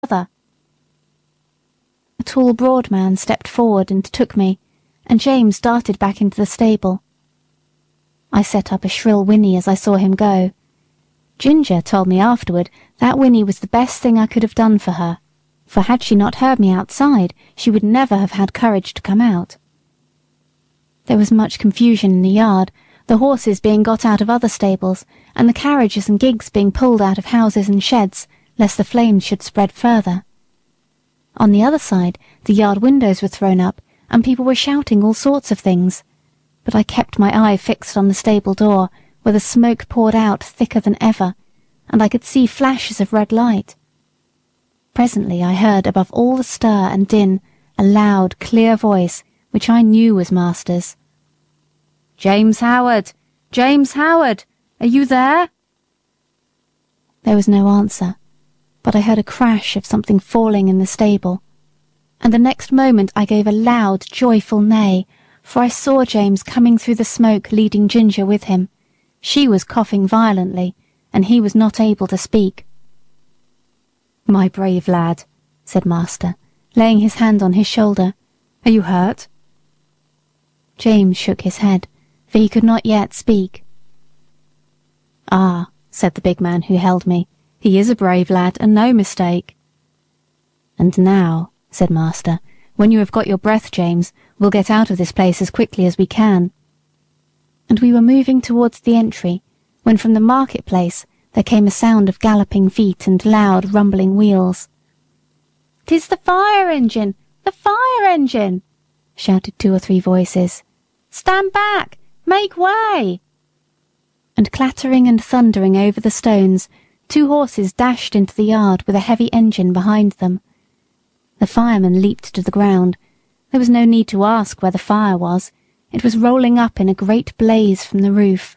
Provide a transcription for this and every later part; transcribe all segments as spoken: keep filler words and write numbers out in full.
A tall, broad man stepped forward and took me, and James darted back into the stable. I set up a shrill whinny as I saw him go. Ginger told me afterward that whinny was the best thing I could have done for her, for had she not heard me outside, she would never have had courage to come out. There was much confusion in the yard, the horses being got out of other stables, and the carriages and gigs being pulled out of houses and sheds, lest the flames should spread further. On the other side, the yard windows were thrown up, and people were shouting all sorts of things, but I kept my eye fixed on the stable door, where the smoke poured out thicker than ever, and I could see flashes of red light. Presently I heard above all the stir and din a loud, clear voice, which I knew was Master's. "James Howard! James Howard! Are you there?" There was no answer, but I heard a crash of something falling in the stable, and the next moment I gave a loud, joyful neigh, for I saw James coming through the smoke leading Ginger with him. She was coughing violently, and he was not able to speak. "My brave lad," said Master, laying his hand on his shoulder. "Are you hurt?" James shook his head, for he could not yet speak. "Ah," said the big man who held me, "he is a brave lad, and no mistake." "And now," said Master, "when you have got your breath, James, we'll get out of this place as quickly as we can." And we were moving towards the entry, when from the market-place there came a sound of galloping feet and loud rumbling wheels. "'Tis the fire-engine! The fire-engine!" shouted two or three voices. "Stand back! Make way!" And clattering and thundering over the stones, two horses dashed into the yard with a heavy engine behind them. The fireman leaped to the ground. There was no need to ask where the fire was. It was rolling up in a great blaze from the roof.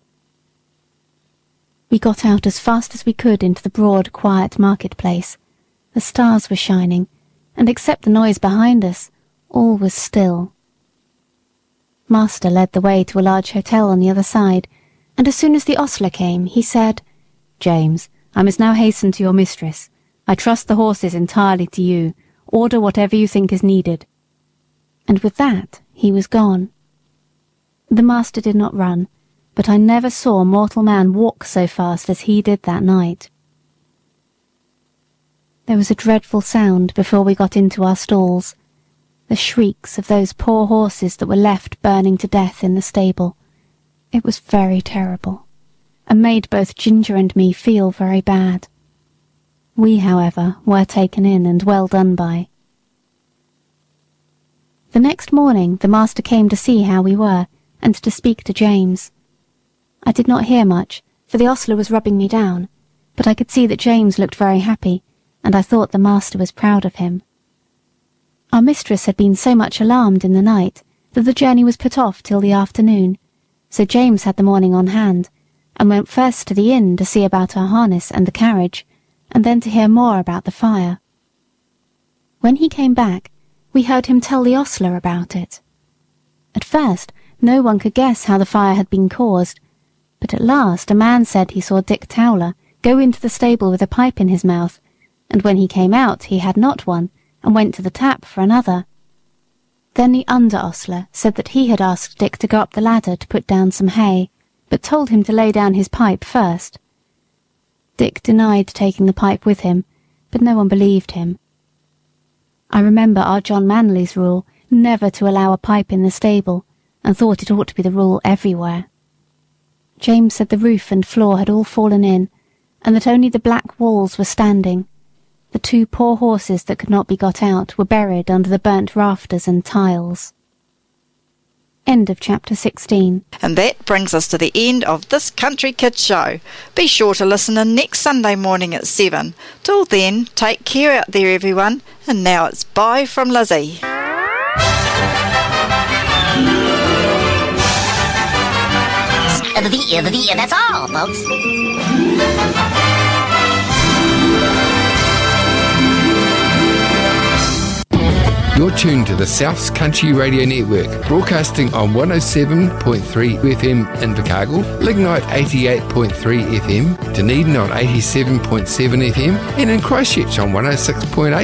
We got out as fast as we could into the broad, quiet market-place. The stars were shining, and except the noise behind us, all was still. Master led the way to a large hotel on the other side, and as soon as the ostler came, he said, "James, I must now hasten to your mistress. I trust the horses entirely to you. Order whatever you think is needed." And with that he was gone. The master did not run, but I never saw mortal man walk so fast as he did that night. There was a dreadful sound before we got into our stalls, the shrieks of those poor horses that were left burning to death in the stable. It was very terrible, and made both Ginger and me feel very bad. We, however, were taken in and well done by. The next morning the master came to see how we were, and to speak to James. I did not hear much, for the ostler was rubbing me down, but I could see that James looked very happy, and I thought the master was proud of him. Our mistress had been so much alarmed in the night that the journey was put off till the afternoon, so James had the morning on hand, and went first to the inn to see about our harness and the carriage, and then to hear more about the fire. When he came back, we heard him tell the ostler about it. At first, no one could guess how the fire had been caused, but at last a man said he saw Dick Towler go into the stable with a pipe in his mouth, and when he came out he had not one, and went to the tap for another. Then the under-ostler said that he had asked Dick to go up the ladder to put down some hay, but told him to lay down his pipe first. Dick denied taking the pipe with him, but no one believed him. I remember our John Manley's rule never to allow a pipe in the stable, and thought it ought to be the rule everywhere. James said the roof and floor had all fallen in, and that only the black walls were standing. The two poor horses that could not be got out were buried under the burnt rafters and tiles. End of chapter sixteen. And that brings us to the end of this Country Kids show. Be sure to listen in next Sunday morning at seven. Till then, take care out there everyone, and now it's bye from Lizzie. That's all, folks. You're tuned to the South's Country Radio Network, broadcasting on one oh seven point three F M in Invercargill, Lignite eighty-eight point three F M, Dunedin on eighty-seven point seven F M, and in Christchurch on one oh six point eight